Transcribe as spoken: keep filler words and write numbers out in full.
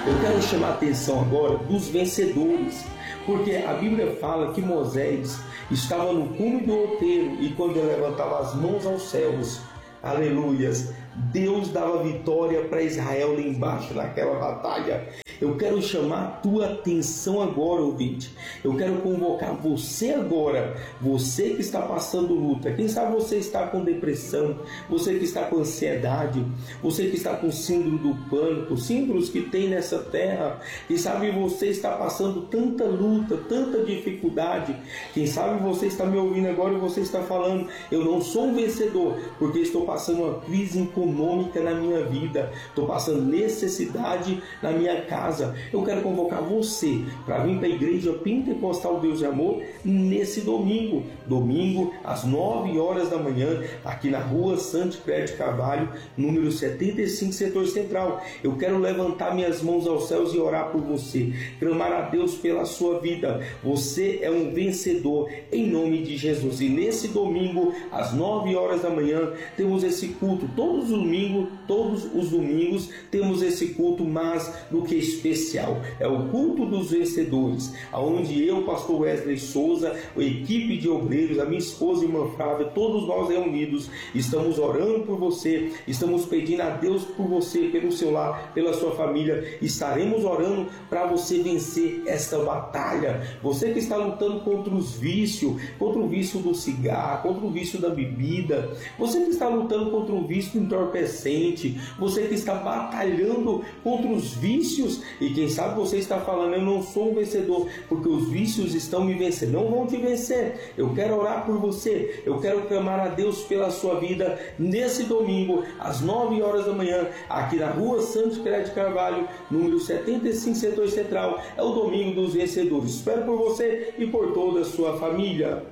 Eu quero chamar a atenção agora dos vencedores, porque a Bíblia fala que Moisés estava no cume do outeiro e quando ele levantava as mãos aos céus, aleluias, Deus dava vitória para Israel lá embaixo naquela batalha. Eu quero chamar a tua atenção agora, ouvinte. Eu quero convocar você agora, você que está passando luta. Quem sabe você está com depressão, você que está com ansiedade, você que está com síndrome do pânico, síndromes que tem nessa terra. Quem sabe você está passando tanta luta, tanta dificuldade. Quem sabe você está me ouvindo agora e você está falando: eu não sou um vencedor, porque estou passando uma crise econômica na minha vida, estou passando necessidade na minha casa. Eu quero convocar você para vir para a Igreja Pentecostal Deus de Amor nesse domingo, domingo às nove horas da manhã, aqui na rua Santo Crédito Carvalho, número setenta e cinco, setor central. Eu quero levantar minhas mãos aos céus e orar por você, clamar a Deus pela sua vida. Você é um vencedor em nome de Jesus. E nesse domingo às nove horas da manhã temos esse culto. Todos os domingos, todos os domingos temos esse culto, mas no que especial é o culto dos vencedores, aonde eu, pastor Wesley Souza, a equipe de obreiros, a minha esposa, irmã Flávia, todos nós reunidos, estamos orando por você, estamos pedindo a Deus por você, pelo seu lar, pela sua família. Estaremos orando para você vencer esta batalha. Você que está lutando contra os vícios, contra o vício do cigarro, contra o vício da bebida, você que está lutando contra o vício entorpecente, você que está batalhando contra os vícios, e quem sabe você está falando: eu não sou um vencedor, porque os vícios estão me vencendo. Não vão te vencer. Eu quero orar por você, eu quero clamar a Deus pela sua vida nesse domingo, às nove horas da manhã, aqui na rua Santos Crédito Carvalho, número setenta e cinco, setor central. É o domingo dos vencedores. Espero por você e por toda a sua família.